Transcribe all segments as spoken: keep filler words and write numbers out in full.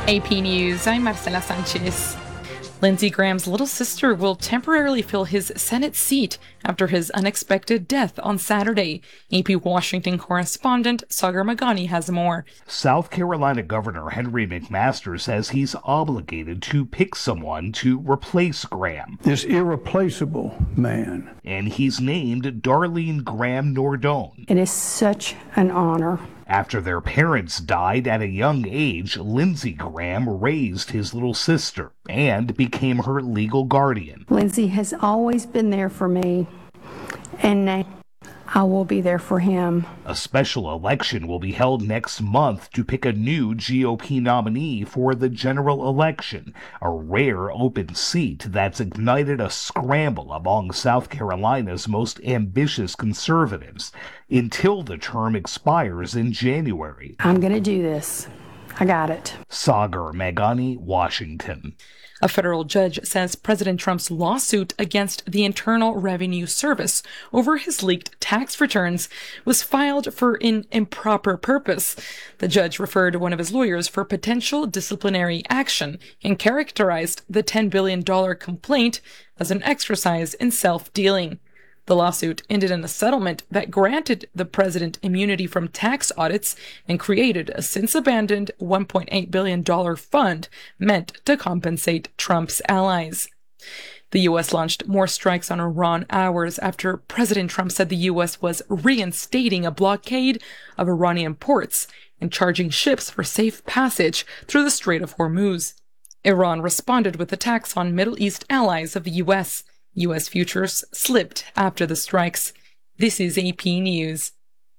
A P News, I'm Marcela Sanchez. Lindsey Graham's little sister will temporarily fill his Senate seat after his unexpected death on Saturday. A P Washington correspondent Sagar Magani has more. South Carolina Governor Henry McMaster says he's obligated to pick someone to replace Graham. This irreplaceable man. And he's named Darlene Graham Nordone. It is such an honor. After their parents died at a young age, Lindsey Graham raised his little sister and became her legal guardian. Lindsey has always been there for me, and now I will be there for him. A special election will be held next month to pick a new G O P nominee for the general election, a rare open seat that's ignited a scramble among South Carolina's most ambitious conservatives until the term expires in January. I'm going to do this. I got it. Sagar Magani, Washington. A federal judge says President Trump's lawsuit against the Internal Revenue Service over his leaked tax returns was filed for an improper purpose. The judge referred to one of his lawyers for potential disciplinary action and characterized the ten billion dollars complaint as an exercise in self-dealing. The lawsuit ended in a settlement that granted the president immunity from tax audits and created a since-abandoned one point eight billion dollars fund meant to compensate Trump's allies. The U S launched more strikes on Iran hours after President Trump said the U S was reinstating a blockade of Iranian ports and charging ships for safe passage through the Strait of Hormuz. Iran responded with attacks on Middle East allies of the U S. U S futures slipped after the strikes. This is A P News.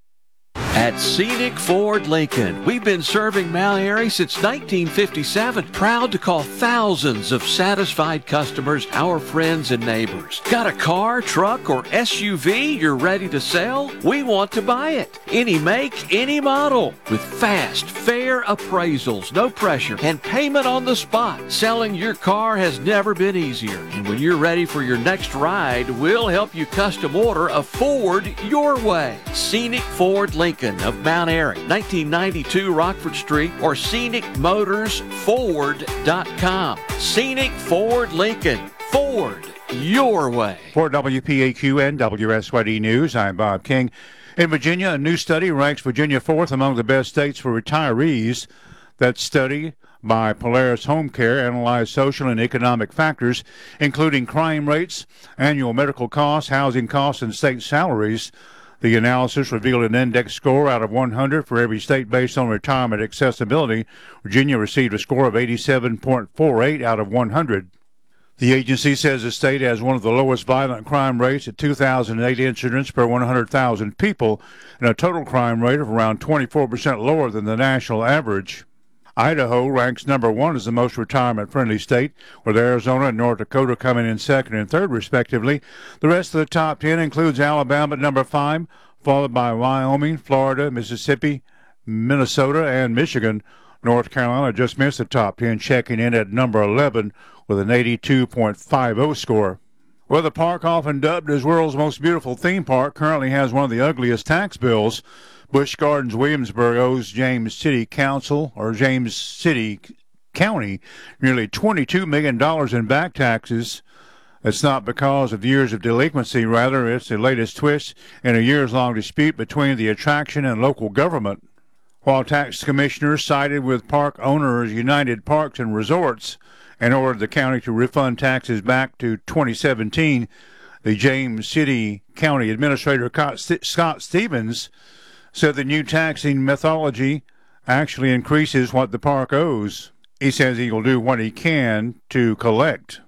At Scenic Ford Lincoln, we've been serving Mount Airy since nineteen fifty-seven. Proud to call thousands of satisfied customers our friends and neighbors. Got a car, truck, or S U V you're ready to sell? We want to buy it. Any make, any model. With fast, fair appraisals, no pressure, and payment on the spot. Selling your car has never been easier. And when you're ready for your next ride, we'll help you custom order a Ford your way. Scenic Ford Lincoln of Mount Airy, nineteen ninety-two Rockford Street, or scenic motors ford dot com. Scenic Ford Lincoln. Ford your way. For W P A Q and W S Y D News, I'm Bob King. In Virginia, a new study ranks Virginia fourth among the best states for retirees. That study by Polaris Home Care analyzed social and economic factors, including crime rates, annual medical costs, housing costs, and state salaries. The analysis revealed an index score out of one hundred for every state based on retirement accessibility. Virginia received a score of eighty-seven point four eight out of one hundred. The agency says the state has one of the lowest violent crime rates at two thousand eight incidents per one hundred thousand people, and a total crime rate of around twenty-four percent lower than the national average. Idaho ranks number one as the most retirement-friendly state, with Arizona and North Dakota coming in second and third, respectively. The rest of the top ten includes Alabama at number five, followed by Wyoming, Florida, Mississippi, Minnesota, and Michigan. North Carolina just missed the top ten, checking in at number eleven with an eighty-two point five oh score. Well, the park, often dubbed as world's most beautiful theme park, currently has one of the ugliest tax bills. Busch Gardens Williamsburg owes James City Council, or James City County, nearly twenty-two million dollars in back taxes. It's not because of years of delinquency. Rather, it's the latest twist in a years-long dispute between the attraction and local government. While tax commissioners sided with park owners United Parks and Resorts and ordered the county to refund taxes back to twenty seventeen, the James City County Administrator Scott Stevens said the new taxing methodology actually increases what the park owes. He says he will do what he can to collect.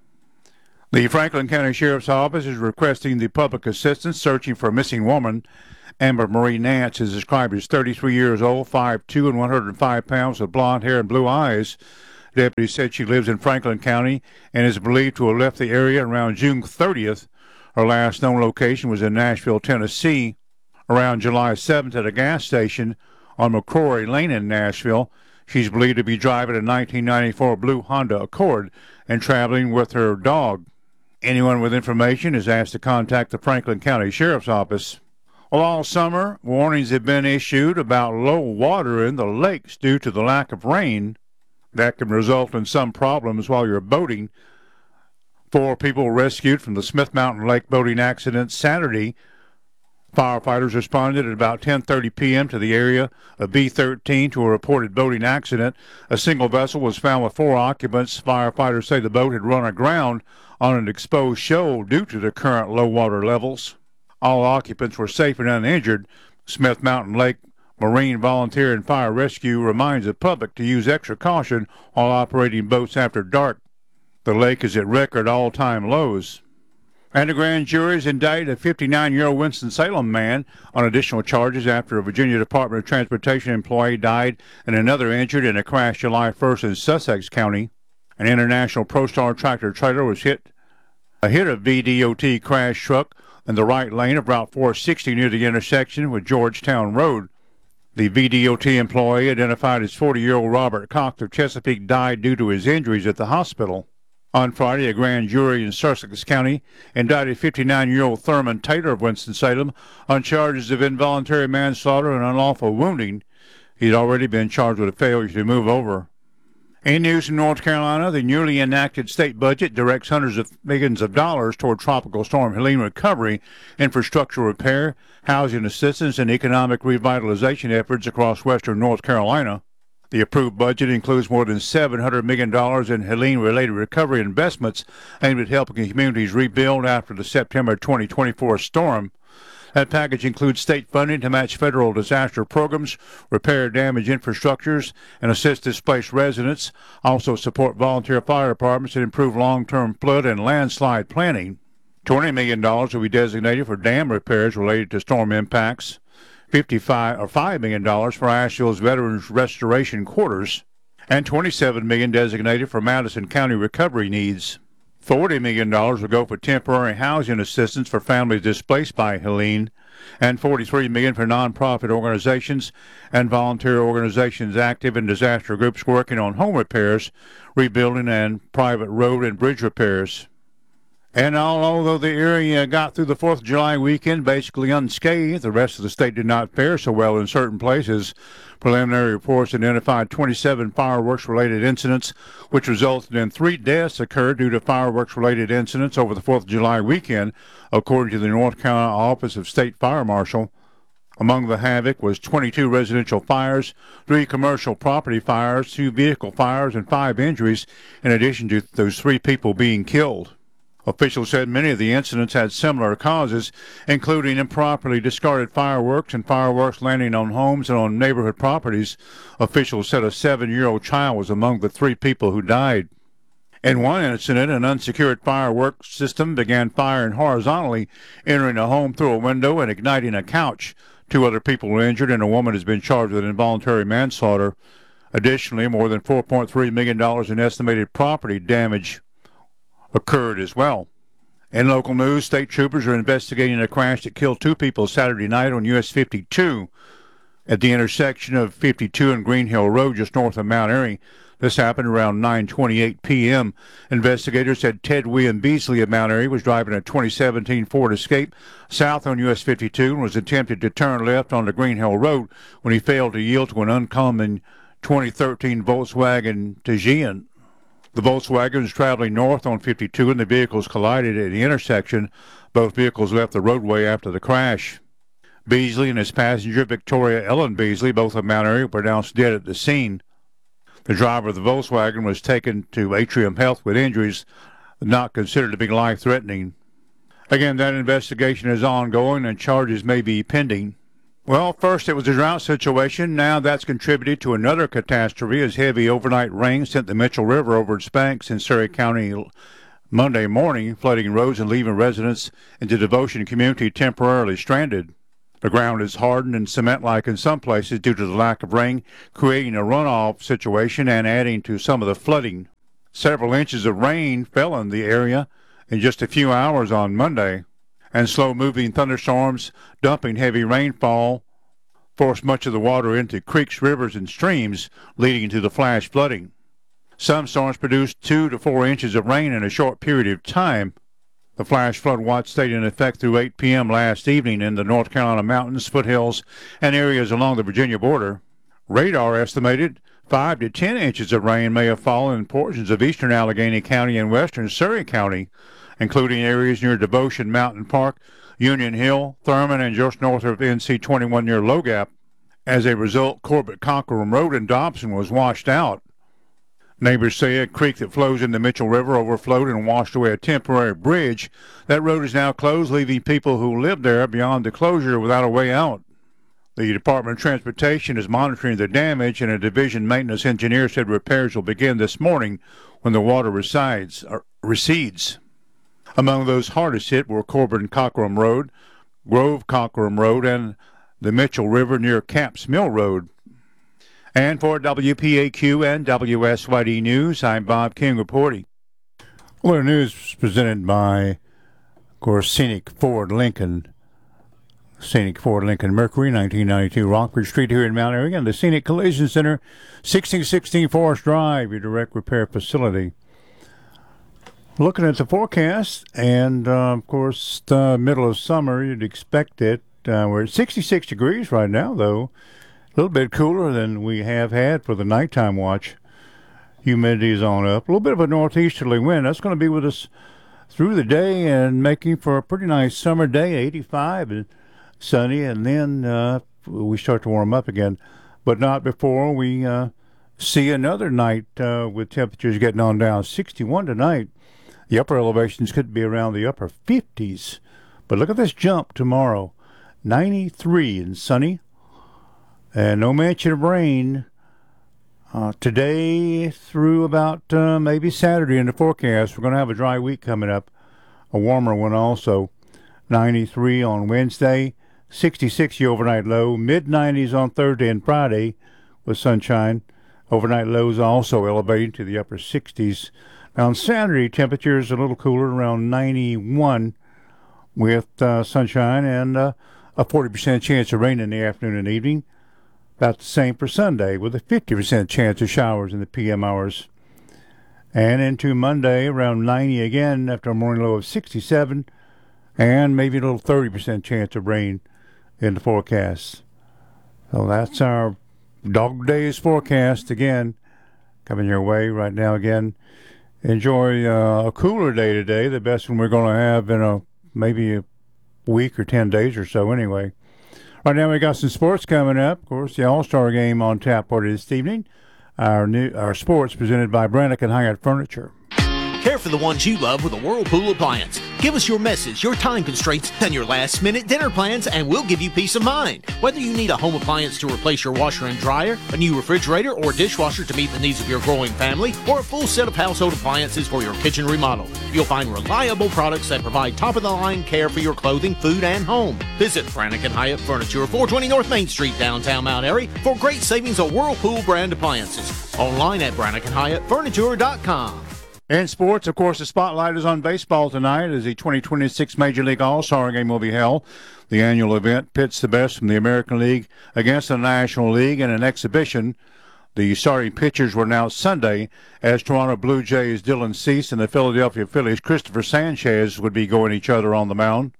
The Franklin County Sheriff's Office is requesting the public assistance searching for a missing woman. Amber Marie Nance is described as thirty-three years old, five foot two and one hundred five pounds, with blonde hair and blue eyes. Deputies said she lives in Franklin County and is believed to have left the area around June thirtieth. Her last known location was in Nashville, Tennessee, around July seventh at a gas station on McCrory Lane in Nashville. She's believed to be driving a nineteen ninety-four blue Honda Accord and traveling with her dog. Anyone with information is asked to contact the Franklin County Sheriff's Office. Well, all summer, warnings have been issued about low water in the lakes due to the lack of rain. That can result in some problems while you're boating. Four people were rescued from the Smith Mountain Lake boating accident Saturday. Firefighters responded at about ten thirty p.m. to the area of B thirteen to a reported boating accident. A single vessel was found with four occupants. Firefighters say the boat had run aground on an exposed shoal due to the current low water levels. All occupants were safe and uninjured. Smith Mountain Lake Marine Volunteer and Fire Rescue reminds the public to use extra caution while operating boats after dark. The lake is at record all-time lows. And a grand jury has indicted a fifty-nine-year-old Winston-Salem man on additional charges after a Virginia Department of Transportation employee died and another injured in a crash July first in Sussex County. An International ProStar tractor trailer was hit a hit a V D O T crash truck in the right lane of Route four sixty near the intersection with Georgetown Road. The V D O T employee, identified as forty-year-old Robert Cox of Chesapeake, died due to his injuries at the hospital. On Friday, a grand jury in Sussex County indicted fifty-nine-year-old Thurman Taylor of Winston-Salem on charges of involuntary manslaughter and unlawful wounding. He'd already been charged with a failure to move over. In news in North Carolina, the newly enacted state budget directs hundreds of millions of dollars toward Tropical Storm Helene recovery, infrastructure repair, housing assistance, and economic revitalization efforts across western North Carolina. The approved budget includes more than seven hundred million dollars in Helene-related recovery investments aimed at helping communities rebuild after the September twenty twenty-four storm. That package includes state funding to match federal disaster programs, repair damaged infrastructures, and assist displaced residents, also support volunteer fire departments and improve long-term flood and landslide planning. twenty million dollars will be designated for dam repairs related to storm impacts. fifty-five or five million dollars for Asheville's Veterans Restoration Quarters, and twenty-seven million dollars designated for Madison County recovery needs. forty million dollars will go for temporary housing assistance for families displaced by Helene, and forty-three million dollars for nonprofit organizations and volunteer organizations active in disaster groups working on home repairs, rebuilding, and private road and bridge repairs. And although the area got through the fourth of July weekend basically unscathed, the rest of the state did not fare so well in certain places. Preliminary reports identified twenty-seven fireworks-related incidents, which resulted in three deaths occurred due to fireworks-related incidents over the fourth of July weekend, according to the North Carolina Office of State Fire Marshal. Among the havoc was twenty-two residential fires, three commercial property fires, two vehicle fires, and five injuries, in addition to those three people being killed. Officials said many of the incidents had similar causes, including improperly discarded fireworks and fireworks landing on homes and on neighborhood properties. Officials said a seven-year-old child was among the three people who died. In one incident, an unsecured fireworks system began firing horizontally, entering a home through a window and igniting a couch. Two other people were injured, and a woman has been charged with involuntary manslaughter. Additionally, more than four point three million dollars in estimated property damage occurred as well. In local news, state troopers are investigating a crash that killed two people Saturday night on U S fifty-two at the intersection of fifty-two and Green Hill Road just north of Mount Airy. This happened around nine twenty-eight p.m. Investigators said Ted William Beasley of Mount Airy was driving a twenty seventeen Ford Escape south on U S fifty-two and was attempted to turn left onto Green Hill Road when he failed to yield to an uncommon twenty thirteen Volkswagen Tiguan. The Volkswagen was traveling north on fifty-two and the vehicles collided at the intersection. Both vehicles left the roadway after the crash. Beasley and his passenger, Victoria Ellen Beasley, both of Mount Airy, were pronounced dead at the scene. The driver of the Volkswagen was taken to Atrium Health with injuries not considered to be life-threatening. Again, that investigation is ongoing and charges may be pending. Well, first it was a drought situation. Now that's contributed to another catastrophe as heavy overnight rain sent the Mitchell River over its banks in Surry County Monday morning, flooding roads and leaving residents in the Devotion community temporarily stranded. The ground is hardened and cement-like in some places due to the lack of rain, creating a runoff situation and adding to some of the flooding. Several inches of rain fell in the area in just a few hours on Monday, and slow-moving thunderstorms dumping heavy rainfall forced much of the water into creeks, rivers, and streams, leading to the flash flooding. Some storms produced two to four inches of rain in a short period of time. The flash flood watch stayed in effect through eight p.m. last evening in the North Carolina mountains, foothills, and areas along the Virginia border. Radar estimated Five to ten inches of rain may have fallen in portions of eastern Allegheny County and western Surrey County, including areas near Devotion Mountain Park, Union Hill, Thurman, and just north of N C twenty-one near Low Gap. As a result, Corbett Cockerham Road in Dobson was washed out. Neighbors say a creek that flows in the Mitchell River overflowed and washed away a temporary bridge. That road is now closed, leaving people who live there beyond the closure without a way out. The Department of Transportation is monitoring the damage, and a division maintenance engineer said repairs will begin this morning when the water resides, or recedes. Among those hardest hit were Corbin Cockerham Road, Grove Cockerham Road, and the Mitchell River near Caps Mill Road. And for W P A Q and W S Y D News, I'm Bob King reporting. Well, our news is presented by, of course, Scenic Ford Lincoln. Scenic Ford Lincoln Mercury, nineteen ninety-two Rockford Street here in Mount Airy, and the Scenic Collision Center, sixteen sixteen Forest Drive, your direct repair facility. Looking at the forecast, and uh, of course, the middle of summer, you'd expect it. Uh, we're at sixty-six degrees right now, though. A little bit cooler than we have had for the nighttime watch. Humidity is on up. A little bit of a northeasterly wind. That's going to be with us through the day and making for a pretty nice summer day, eighty-five and sunny, and then uh, we start to warm up again, but not before we uh, see another night uh, with temperatures getting on down. sixty-one tonight. The upper elevations could be around the upper fifties, but look at this jump tomorrow. ninety-three and sunny, and no mention of rain uh, today through about uh, maybe Saturday in the forecast. We're going to have a dry week coming up, a warmer one also. ninety-three on Wednesday, sixty-six the overnight low, mid nineties on Thursday and Friday with sunshine. Overnight lows also elevating to the upper sixties. Now on Saturday, temperatures a little cooler, around ninety-one with uh, sunshine and uh, a forty percent chance of rain in the afternoon and evening. About the same for Sunday with a fifty percent chance of showers in the P M hours. And into Monday, around ninety again after a morning low of sixty-seven. And maybe a little thirty percent chance of rain in the forecast. So that's our dog days forecast again, coming your way right now again. Enjoy uh, a cooler day today, the best one we're going to have in a maybe a week or ten days or so anyway. Right now we got some sports coming up. Of course, the All-Star game on tap for this evening. Our new our sports presented by Brannick and Hyatt Furniture. Care for the ones you love with a Whirlpool appliance. Give us your message, your time constraints, and your last-minute dinner plans, and we'll give you peace of mind. Whether you need a home appliance to replace your washer and dryer, a new refrigerator or dishwasher to meet the needs of your growing family, or a full set of household appliances for your kitchen remodel, you'll find reliable products that provide top-of-the-line care for your clothing, food, and home. Visit Brannick and Hyatt Furniture, four twenty North Main Street, downtown Mount Airy, for great savings on Whirlpool brand appliances. Online at brannick and hyatt furniture dot com. In sports, of course, the spotlight is on baseball tonight as the twenty twenty-six Major League All-Star Game will be held. The annual event pits the best from the American League against the National League in an exhibition. The starting pitchers were announced Sunday as Toronto Blue Jays' Dylan Cease and the Philadelphia Phillies' Christopher Sanchez would be going each other on the mound.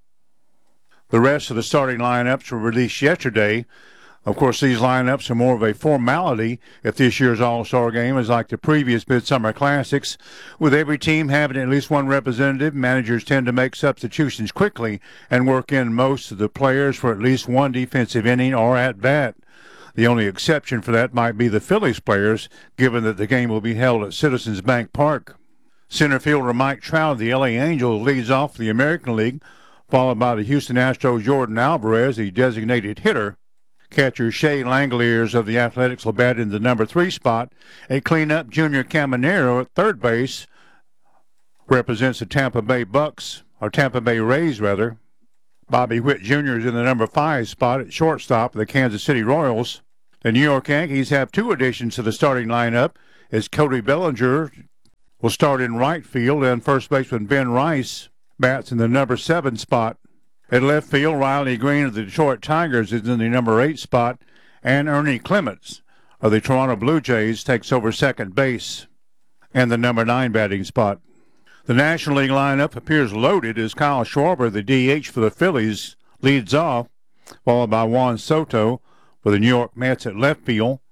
The rest of the starting lineups were released yesterday. Of course, these lineups are more of a formality if this year's All-Star Game is like the previous Midsummer Classics. With every team having at least one representative, managers tend to make substitutions quickly and work in most of the players for at least one defensive inning or at-bat. The only exception for that might be the Phillies players, given that the game will be held at Citizens Bank Park. Center fielder Mike Trout of the L A Angels leads off the American League, followed by the Houston Astros' Jordan Alvarez, the designated hitter. Catcher Shea Langoliers of the Athletics will bat in the number three spot. A cleanup Junior Caminero at third base represents the Tampa Bay Bucks, or Tampa Bay Rays, rather. Bobby Witt Junior is in the number five spot at shortstop of the Kansas City Royals. The New York Yankees have two additions to the starting lineup as Cody Bellinger will start in right field and first baseman Ben Rice bats in the number seven spot. At left field, Riley Green of the Detroit Tigers is in the number eight spot, and Ernie Clements of the Toronto Blue Jays takes over second base and the number nine batting spot. The National League lineup appears loaded as Kyle Schwarber, the D H for the Phillies, leads off, followed by Juan Soto for the New York Mets at left field.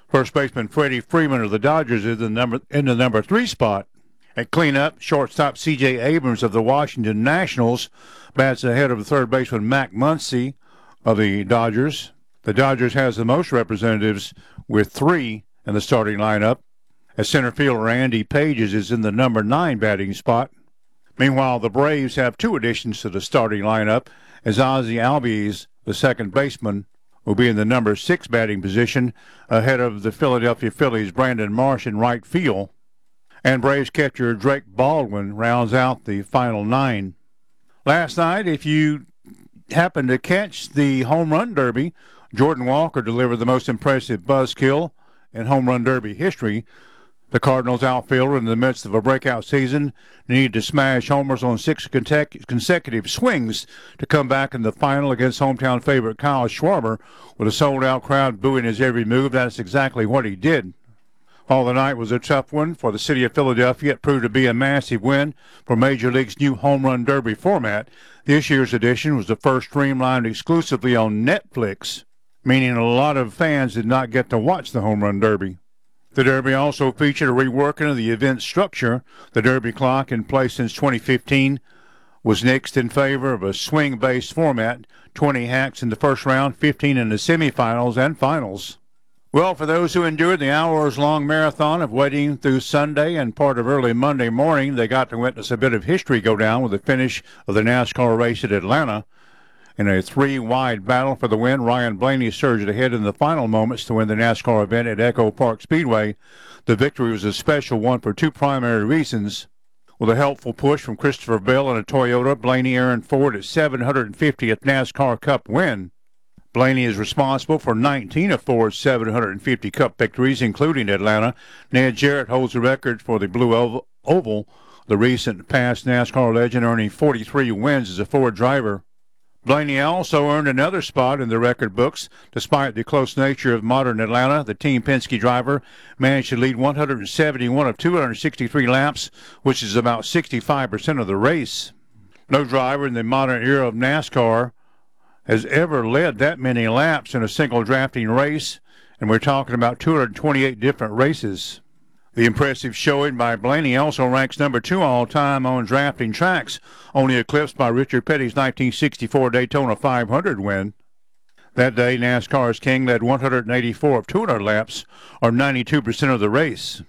First baseman Freddie Freeman of the Dodgers is the number, in the number three spot. At cleanup, shortstop C J Abrams of the Washington Nationals bats ahead of third baseman Mac Muncy of the Dodgers. The Dodgers has the most representatives with three in the starting lineup, as center fielder Andy Pages is in the number nine batting spot. Meanwhile, the Braves have two additions to the starting lineup, as Ozzie Albies, the second baseman, will be in the number six batting position ahead of the Philadelphia Phillies' Brandon Marsh in right field. And Braves catcher Drake Baldwin rounds out the final nine. Last night, if you happened to catch the home run derby, Jordan Walker delivered the most impressive buzzkill in home run derby history. The Cardinals outfielder, in the midst of a breakout season, needed to smash homers on six consecutive swings to come back in the final against hometown favorite Kyle Schwarber. With a sold-out crowd booing his every move, that's exactly what he did. While the night was a tough one for the city of Philadelphia, it proved to be a massive win for Major League's new home run derby format. This year's edition was the first streamlined exclusively on Netflix, meaning a lot of fans did not get to watch the home run derby. The Derby also featured a reworking of the event structure. The Derby clock, in place since twenty fifteen, was nixed in favor of a swing-based format, twenty hacks in the first round, fifteen in the semifinals and finals. Well, for those who endured the hours-long marathon of waiting through Sunday and part of early Monday morning, they got to witness a bit of history go down with the finish of the NASCAR race at Atlanta. In a three-wide battle for the win, Ryan Blaney surged ahead in the final moments to win the NASCAR event at Echo Park Speedway. The victory was a special one for two primary reasons. With a helpful push from Christopher Bell and a Toyota, Blaney earned Ford its seven hundred fiftieth NASCAR Cup win. Blaney is responsible for nineteen of Ford's seven hundred fifty Cup victories, including Atlanta. Ned Jarrett holds the record for the Blue Oval, the recent past NASCAR legend, earning forty-three wins as a Ford driver. Blaney also earned another spot in the record books. Despite the close nature of modern Atlanta, the Team Penske driver managed to lead one hundred seventy-one of two hundred sixty-three laps, which is about sixty-five percent of the race. No driver in the modern era of NASCAR has ever led that many laps in a single drafting race, and we're talking about two hundred twenty-eight different races. The impressive showing by Blaney also ranks number two all-time on drafting tracks, only eclipsed by Richard Petty's nineteen sixty-four Daytona five hundred win. That day, NASCAR's King led one hundred eighty-four of two hundred laps, or ninety-two percent of the race.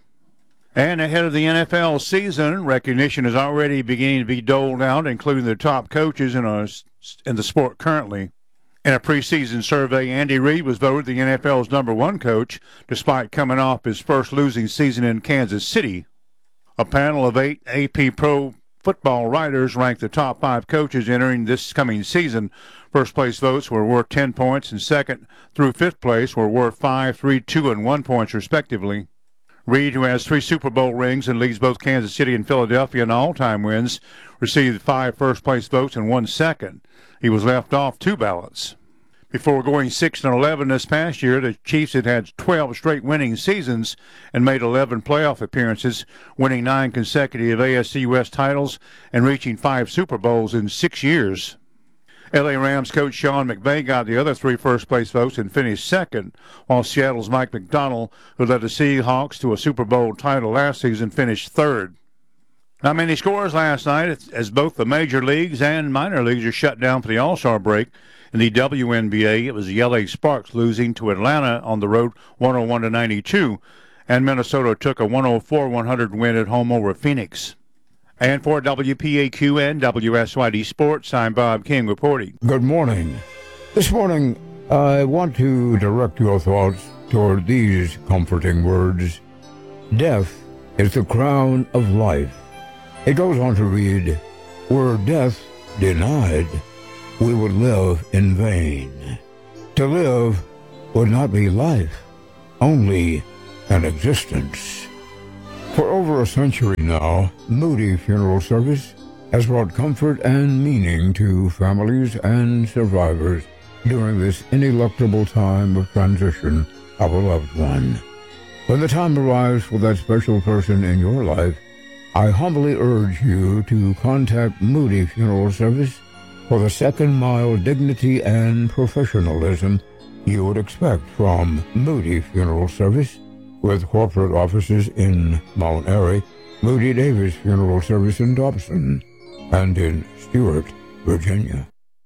And ahead of the N F L season, recognition is already beginning to be doled out, including the top coaches in, a, in the sport currently. In a preseason survey, Andy Reid was voted the N F L's number one coach, despite coming off his first losing season in Kansas City. A panel of eight A P Pro football writers ranked the top five coaches entering this coming season. First-place votes were worth ten points, and second through fifth place were worth five, three, two, and one points, respectively. Reid, who has three Super Bowl rings and leads both Kansas City and Philadelphia in all-time wins, received five first-place votes and one second. He was left off two ballots. Before going six and eleven this past year, the Chiefs had had twelve straight winning seasons and made eleven playoff appearances, winning nine consecutive A F C West titles and reaching five Super Bowls in six years. L A Rams coach Sean McVay got the other three first-place votes and finished second, while Seattle's Mike McDonald, who led the Seahawks to a Super Bowl title last season, finished third. Not many scores last night, as both the major leagues and minor leagues are shut down for the All-Star break. In the W N B A, it was the L A Sparks losing to Atlanta on the road one oh one to ninety-two, and Minnesota took a one oh four one hundred win at home over Phoenix. And for W P A Q and W S Y D Sports, I'm Bob King reporting. Good morning. This morning, I want to direct your thoughts toward these comforting words. Death is the crown of life. It goes on to read, were death denied, we would live in vain. To live would not be life, only an existence. For over a century now, Moody Funeral Service has brought comfort and meaning to families and survivors during this ineluctable time of transition of a loved one. When the time arrives for that special person in your life, I humbly urge you to contact Moody Funeral Service for the second mile dignity and professionalism you would expect from Moody Funeral Service, with corporate offices in Mount Airy, Moody Davis Funeral Service in Dobson, and in Stuart, Virginia.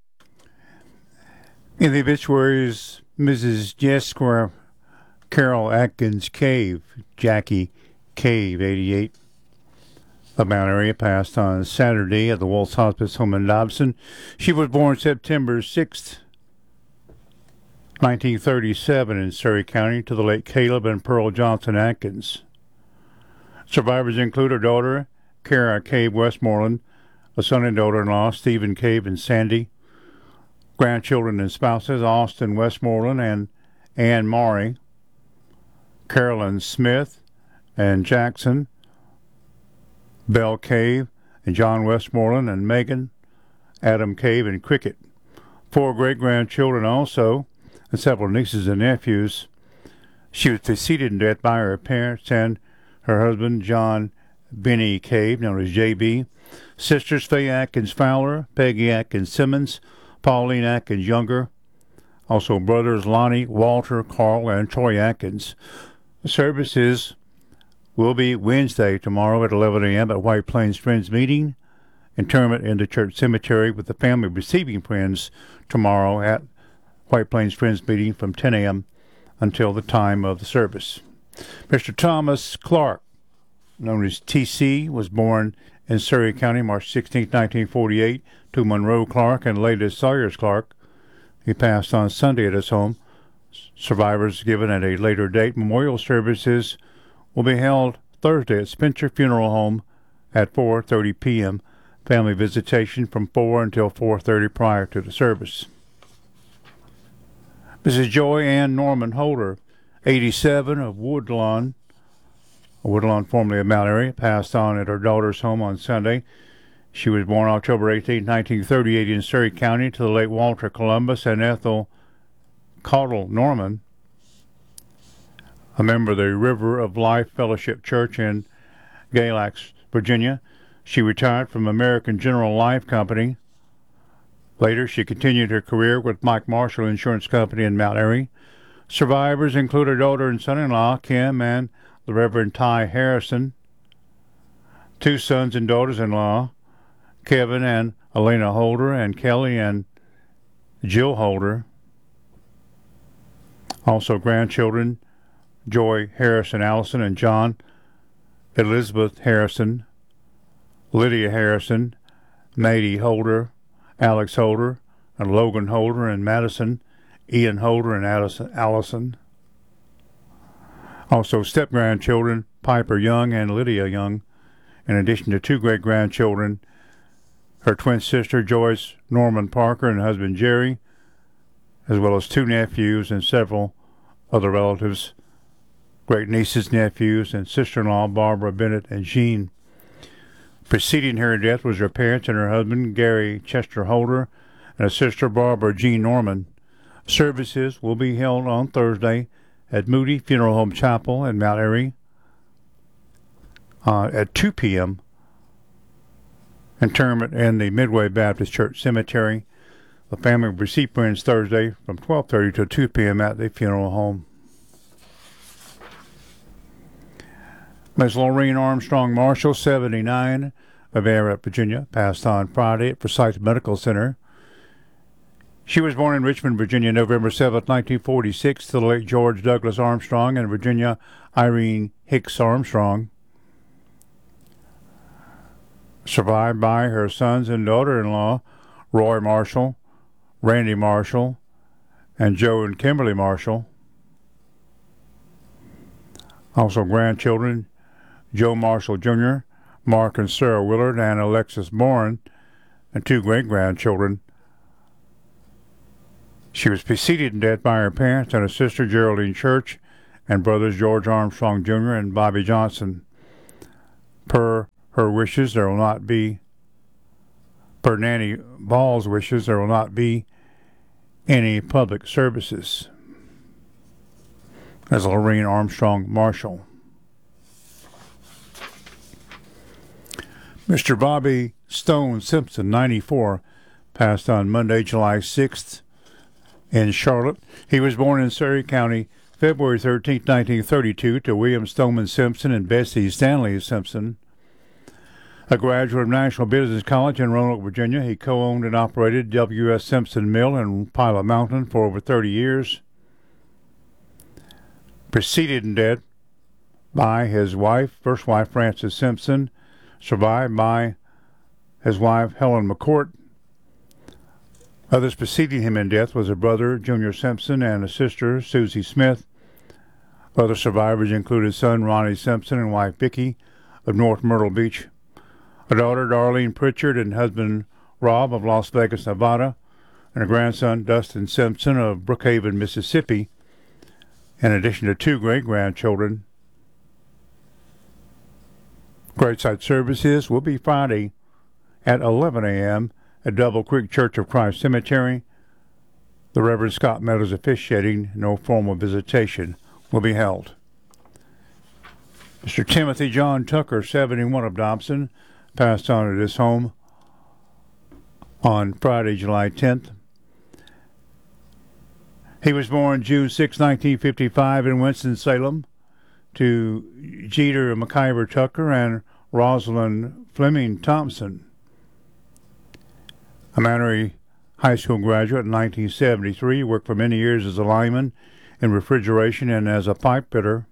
In the obituaries, Missus Jesquer Carol Atkins Cave, Jackie Cave, eighty-eight, of Mount Airy, passed on Saturday at the Wolf's Hospice home in Dobson. She was born September sixth, nineteen thirty-seven in Surrey County to the late Caleb and Pearl Johnson Atkins. Survivors include her daughter, Kara Cave Westmoreland, a son and daughter-in-law, Stephen Cave and Sandy, grandchildren and spouses, Austin Westmoreland and Ann Maury, Carolyn Smith and Jackson, Belle Cave and John Westmoreland and Megan, Adam Cave and Cricket. Four great-grandchildren also, and several nieces and nephews. She was preceded in death by her parents and her husband, John Benny Cave, known as J B, sisters Faye Atkins Fowler, Peggy Atkins Simmons, Pauline Atkins Younger, also brothers Lonnie, Walter, Carl, and Troy Atkins. The services will be Wednesday, tomorrow at eleven a.m. at White Plains Friends Meeting, interment in the church cemetery, with the family receiving friends tomorrow at White Plains Friends Meeting from ten a.m. until the time of the service. Mister Thomas Clark, known as T C, was born in Surrey County March sixteenth, nineteen forty-eight, to Monroe Clark and later Sawyers Clark. He passed on Sunday at his home. Survivors given at a later date. Memorial services will be held Thursday at Spencer Funeral Home at four thirty p.m. Family visitation from four until four thirty prior to the service. Missus Joy Ann Norman Holder, eighty-seven, of Woodlawn, Woodlawn formerly of Mount Airy, passed on at her daughter's home on Sunday. She was born October eighteenth, nineteen thirty-eight in Surrey County to the late Walter Columbus and Ethel Caudle Norman, a member of the River of Life Fellowship Church in Galax, Virginia. She retired from American General Life Company. Later, she continued her career with Mike Marshall Insurance Company in Mount Airy. Survivors include her daughter and son-in-law, Kim and the Reverend Ty Harrison, two sons and daughters-in-law, Kevin and Elena Holder, and Kelly and Jill Holder. Also grandchildren, Joy Harrison Allison and John, Elizabeth Harrison, Lydia Harrison, Maddie Holder, Alex Holder, and Logan Holder and Madison, Ian Holder and Allison. Allison. Also step-grandchildren, Piper Young and Lydia Young, in addition to two great-grandchildren, her twin sister Joyce Norman Parker and husband Jerry, as well as two nephews and several other relatives, great-nieces, nephews, and sister-in-law Barbara Bennett and Jean. Preceding her death was her parents and her husband Gary Chester Holder and a sister Barbara Jean Norman. Services will be held on Thursday at Moody Funeral Home Chapel in Mount Airy uh, at two p.m. Interment in the Midway Baptist Church Cemetery. The family will receive friends Thursday from twelve thirty to two p.m. at the funeral home. Miss Lorraine Armstrong Marshall, seventy-nine, of Everett, Virginia, passed on Friday at Forsyth Medical Center. She was born in Richmond, Virginia, November seventh, nineteen forty-six, to the late George Douglas Armstrong and Virginia Irene Hicks Armstrong. Survived by her sons and daughter-in-law, Roy Marshall, Randy Marshall, and Joe and Kimberly Marshall. Also grandchildren, Joe Marshall Junior, Mark and Sarah Willard, and Alexis Bourne, and two great-grandchildren. She was preceded in death by her parents and her sister Geraldine Church and brothers George Armstrong Junior and Bobby Johnson. Per her wishes, there will not be, per Nanny Ball's wishes, there will not be any public services. As Lorraine Armstrong Marshall. Mister Bobby Stone Simpson, ninety-four, passed on Monday, July sixth, in Charlotte. He was born in Surrey County, February thirteenth, nineteen thirty-two, to William Stoneman Simpson and Bessie Stanley Simpson. A graduate of National Business College in Roanoke, Virginia, he co-owned and operated W S. Simpson Mill in Pilot Mountain for over thirty years. Preceded in death by his wife, first wife Frances Simpson, survived by his wife Helen McCourt. Others preceding him in death was a brother, Junior Simpson, and a sister, Susie Smith. Other survivors included son Ronnie Simpson and wife Vicki of North Myrtle Beach, a daughter, Darlene Pritchard, and husband Rob of Las Vegas, Nevada, and a grandson, Dustin Simpson of Brookhaven, Mississippi, in addition to two great-grandchildren. Graveside services will be Friday at eleven a.m. at Double Creek Church of Christ Cemetery. The Reverend Scott Meadows officiating. No formal visitation will be held. Mister Timothy John Tucker, seventy-one, of Dobson, passed on at his home on Friday, July tenth. He was born June sixth, nineteen fifty-five in Winston-Salem to Jeter McIver Tucker and Rosalind Fleming Thompson. A Mannery High School graduate in nineteen seventy-three, worked for many years as a lineman in refrigeration and as a pipe fitter.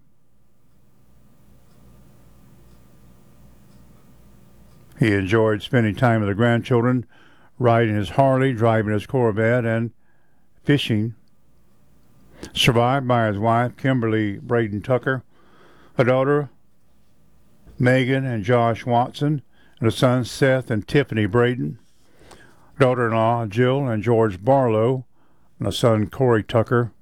He enjoyed spending time with the grandchildren, riding his Harley, driving his Corvette, and fishing. Survived by his wife, Kimberly Braden Tucker, a daughter, Megan and Josh Watson, and a son, Seth and Tiffany Braden, daughter-in-law, Jill and George Barlow, and a son, Corey Tucker,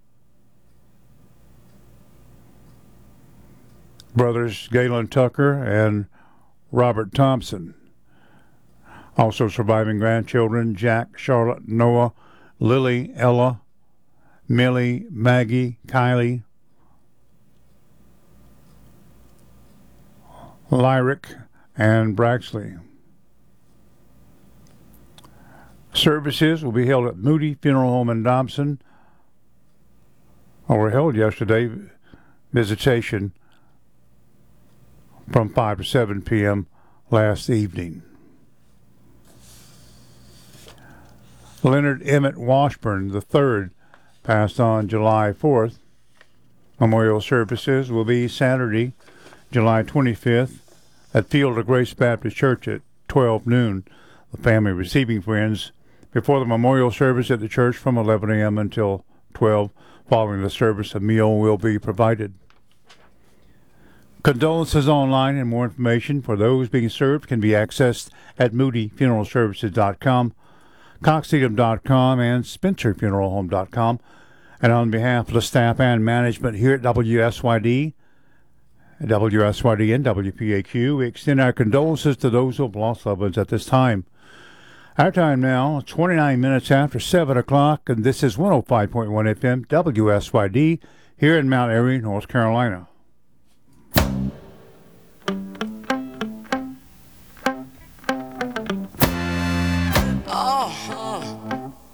brothers, Galen Tucker and Robert Thompson. Also surviving grandchildren, Jack, Charlotte, Noah, Lily, Ella, Millie, Maggie, Kylie, Lyric, and Braxley. Services will be held at Moody Funeral Home in Dobson, or were held yesterday. Visitation from five to seven p.m. last evening. Leonard Emmett Washburn the third passed on July fourth. Memorial services will be Saturday, July twenty-fifth, at Field of Grace Baptist Church at twelve noon. The family receiving friends before the memorial service at the church from eleven a.m. until twelve. Following the service, a meal will be provided. Condolences online and more information for those being served can be accessed at moody funeral services dot com, cox edom dot com, and spencer funeral home dot com. And on behalf of the staff and management here at W S Y D, W S Y D and W P A Q, we extend our condolences to those who have lost loved ones at this time. Our time now, twenty-nine minutes after seven o'clock, and this is one oh five point one F M W S Y D here in Mount Airy, North Carolina.